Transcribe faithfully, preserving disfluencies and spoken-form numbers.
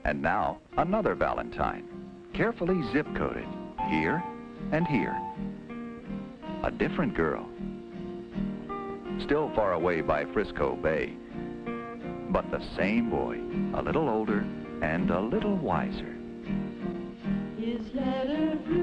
And now, another Valentine, carefully zip-coded, here and here. A different girl, still far away by Frisco Bay, but the same boy, a little older and a little wiser. His letter flew